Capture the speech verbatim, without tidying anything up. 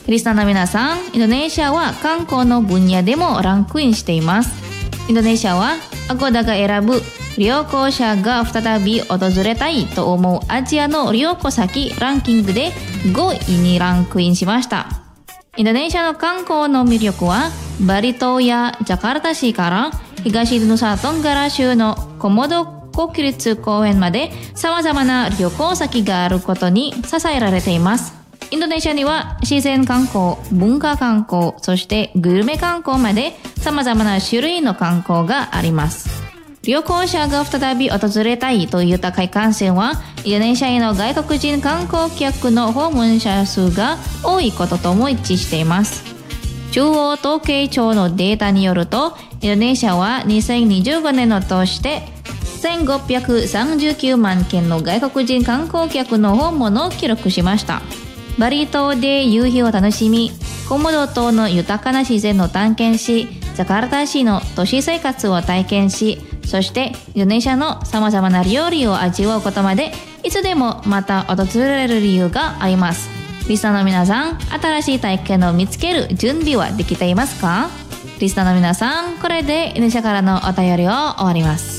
リスナーの皆さん、インドネシアは観光の分野でもランクインしています。インドネシアはアゴダが選ぶ旅行者が再び訪れたいと思うアジアの旅行先ランキングでごいにランクインしました。インドネシアの観光の魅力はバリ島やジャカルタ市から東ヌサトンガラ州のコモド国立公園まで様々な旅行先があることに支えられています。インドネシアには自然観光、文化観光、そしてグルメ観光まで様々な種類の観光があります。旅行者が再び訪れたいという高い関心は、インドネシアへの外国人観光客の訪問者数が多いこととも一致しています。中央統計庁のデータによると、インドネシアはにせんにじゅうごねんの年でせんごひゃくさんじゅうきゅうまんけんの外国人観光客の訪問を記録しました。バリ島で夕日を楽しみ、コモド島の豊かな自然を探検し、ジャカルタ市の都市生活を体験し、そしてインドネシアの様々な料理を味わうことまで、いつでもまた訪れる理由があります。リスナーの皆さん、新しい体験を見つける準備はできていますか？リスナーの皆さん、これでインドネシアからのお便りを終わります。